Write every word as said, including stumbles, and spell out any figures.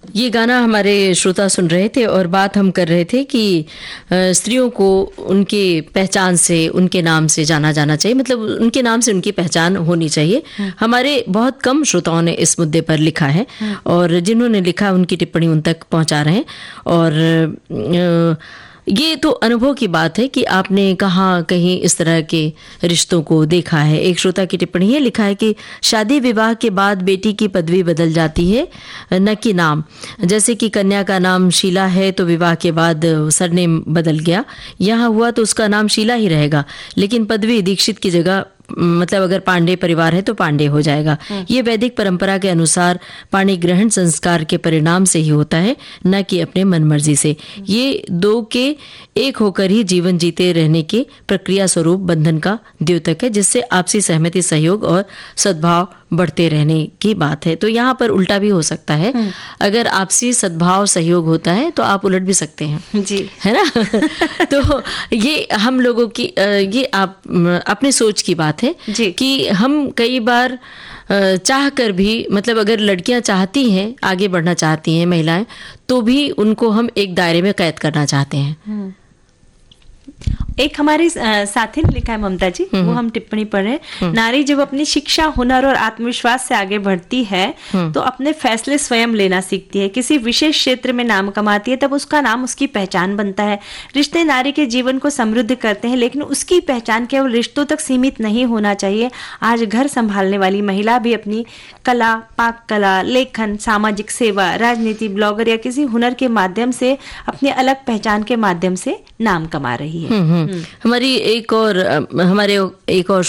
ये गाना हमारे श्रोता सुन रहे थे और बात हम कर रहे थे कि स्त्रियों को उनके पहचान से, उनके नाम से जाना जाना चाहिए, मतलब उनके नाम से उनकी पहचान होनी चाहिए। हमारे बहुत कम श्रोताओं ने इस मुद्दे पर लिखा है और जिन्होंने लिखा उनकी टिप्पणी उन तक पहुंचा रहे हैं। और ये तो अनुभव की बात है कि आपने कहाँ कहीं इस तरह के रिश्तों को देखा है। एक श्रोता की टिप्पणी है, लिखा है कि शादी विवाह के बाद बेटी की पदवी बदल जाती है, न कि नाम। जैसे कि कन्या का नाम शीला है तो विवाह के बाद सरनेम बदल गया, यहाँ हुआ तो उसका नाम शीला ही रहेगा, लेकिन पदवी दीक्षित की जगह, मतलब अगर पांडे परिवार है तो पांडे हो जाएगा। ये वैदिक परंपरा के अनुसार पाणी ग्रहण संस्कार के परिणाम से ही होता है, न कि अपने मनमर्जी से। ये दो के एक होकर ही जीवन जीते रहने के प्रक्रिया स्वरूप बंधन का द्योतक है, जिससे आपसी सहमति, सहयोग और सद्भाव बढ़ते रहने की बात है। तो यहाँ पर उल्टा भी हो सकता है, अगर आपसी सद्भाव सहयोग होता है तो आप उलट भी सकते हैं जी, है ना। तो ये हम लोगों की ये आप अपने सोच की बात है जी। कि हम कई बार चाह कर भी, मतलब अगर लड़कियां चाहती हैं, आगे बढ़ना चाहती हैं महिलाएं, तो भी उनको हम एक दायरे में कैद करना चाहते हैं। एक हमारे साथी ने लिखा है, ममता जी, वो हम टिप्पणी पढ़ रहे हैं। नारी जब अपनी शिक्षा, हुनर और आत्मविश्वास से आगे बढ़ती है तो अपने फैसले स्वयं लेना सीखती है। किसी विशेष क्षेत्र में नाम कमाती है तब उसका नाम उसकी पहचान बनता है। रिश्ते नारी के जीवन को समृद्ध करते हैं, लेकिन उसकी पहचान केवल रिश्तों तक सीमित नहीं होना चाहिए। आज घर संभालने वाली महिला भी अपनी कला, पाक कला, लेखन, सामाजिक सेवा, राजनीति, ब्लॉगर या किसी हुनर के माध्यम से अपनी अलग पहचान के माध्यम से नाम कमा रही है। हमारी एक और हमारे एक और